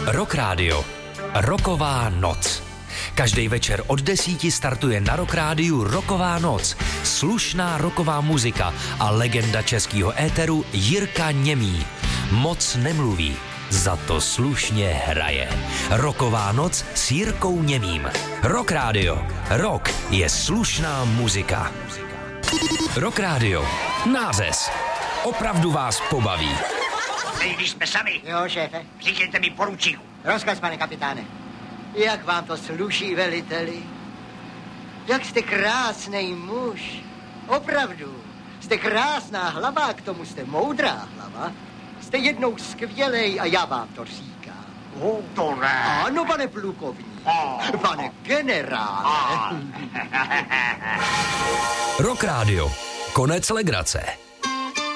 Rock Radio. Rocková noc. Každý večer od 10 startuje na Rock Rádiu Rocková noc. Slušná rocková muzika a legenda českého éteru Jirka Němý. Moc nemluví, za to slušně hraje. Rocková noc s Jirkou Němým. Rock Radio. Rock je slušná muzika. Rock Radio. Nářez. Opravdu vás pobaví. Když jsme sami. Jo, šéfe. Říkejte mi poručíku. Rozkaz, pane kapitáne. Jak vám to sluší, veliteli? Jak jste krásnej muž. Opravdu. Jste krásná hlava, a k tomu jste moudrá hlava. Jste jednou skvělej a já vám to říkám. To ne. Ano, pane plukovník. Pane generále. Rock Radio. Konec legrace.